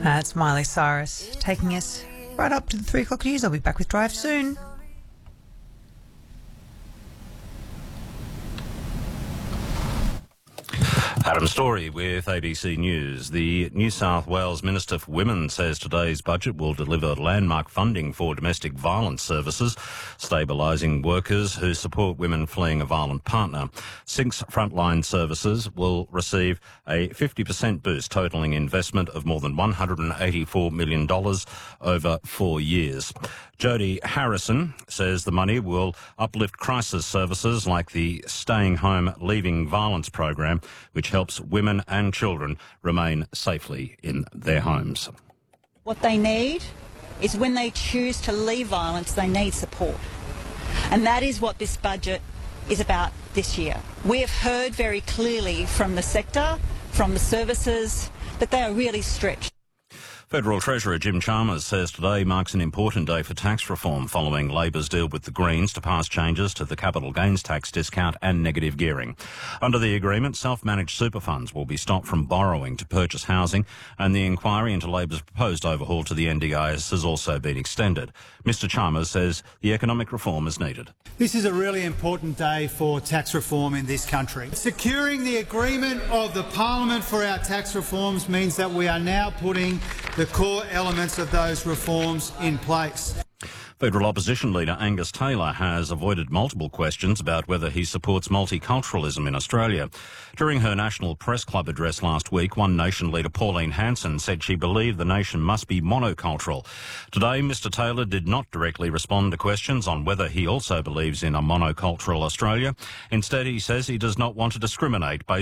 It's Miley Cyrus taking us right up to the 3 o'clock news. I'll be back with Drive soon. Adam Story with ABC News. The New South Wales Minister for Women says today's budget will deliver landmark funding for domestic violence services, stabilising workers who support women fleeing a violent partner. 6 frontline services will receive a 50% boost, totalling investment of more than $184 million over 4 years. Jodie Harrison says the money will uplift crisis services like the Staying Home Leaving Violence program, which helps women and children remain safely in their homes. What they need is when they choose to leave violence, they need support. And that is what this budget is about this year. We have heard very clearly from the sector, from the services, that they are really stretched. Federal Treasurer Jim Chalmers says today marks an important day for tax reform following Labor's deal with the Greens to pass changes to the capital gains tax discount and negative gearing. Under the agreement, self-managed super funds will be stopped from borrowing to purchase housing, and the inquiry into Labor's proposed overhaul to the NDIS has also been extended. Mr Chalmers says the economic reform is needed. This is a really important day for tax reform in this country. Securing the agreement of the Parliament for our tax reforms means that we are now putting the core elements of those reforms in place. Federal opposition leader Angus Taylor has avoided multiple questions about whether he supports multiculturalism in Australia. During her National Press Club address last week, One Nation leader Pauline Hanson said she believed the nation must be monocultural. Today, Mr Taylor did not directly respond to questions on whether he also believes in a monocultural Australia. Instead, he says he does not want to discriminate based